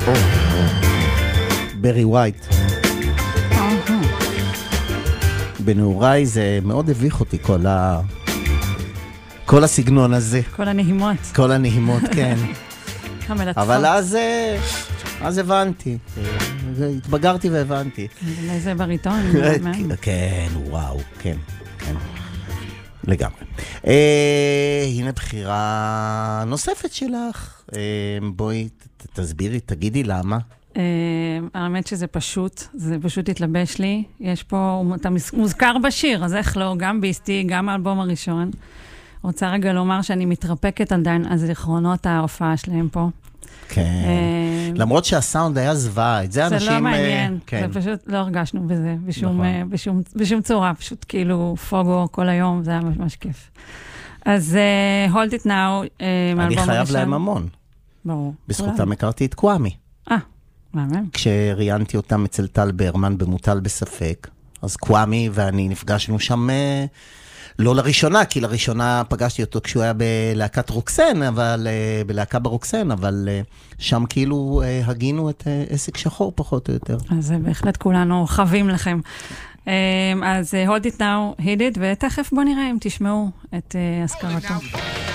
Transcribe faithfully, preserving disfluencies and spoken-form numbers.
ברי ווייט. בנעוריי זה מאוד הביך אותי, כל ה... כל הסגנון הזה. כל הנהימות. כל הנהימות, כן. המלטפות. אבל אז, אז הבנתי. התבגרתי והבנתי. אולי זה בריטון. כן, וואו, כן, כן. לגמרי. אה, הנה בחירה נוספת שלך. אה, בואי, ת, תסבירי, תגידי למה. אה, האמת שזה פשוט, זה פשוט התלבש לי. יש פה, אתה מוזכר בשיר, אז איך לא, גם ביסטי, גם האלבום הראשון. רוצה רגע לומר שאני מתרפקת עדיין על זיכרונות ההופעה שלהם פה. כן. למרות שהסאונד היה זוועה, את זה אנשים... זה לא מעניין, זה פשוט לא הרגשנו בזה, בשום צורה, פשוט כאילו פוגו כל היום, זה היה ממש כיף. אז Hold It Now, אני חייב להם המון. ברור. בזכותם הכרתי את קוואמי. אה, מאמן. כשראיינתי אותם אצל טל ברמן במוטל בספק, אז קוואמי ואני נפגשנו שם... לא לראשונה, כי לראשונה פגשתי אותו כשהוא היה בלהקת רוקסן, אבל, בלהקה ברוקסן, אבל שם כאילו הגינו את עסק שחור פחות או יותר. אז בהחלט כולנו חווים לכם. אז Hold It Now, Hit It, ותכף בוא נראה אם תשמעו את אזכרתו.